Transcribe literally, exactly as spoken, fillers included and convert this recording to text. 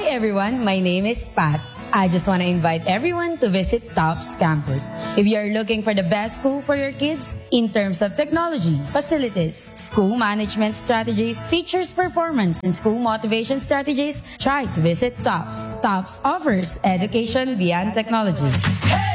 everyone, my name is Pat. I just want to invite everyone to visit TOPS campus. If you are looking for the best school for your kids in terms of technology, facilities, school management strategies, teachers' performance, and school motivation strategies, try to visit TOPS. TOPS offers education beyond technology. Hey!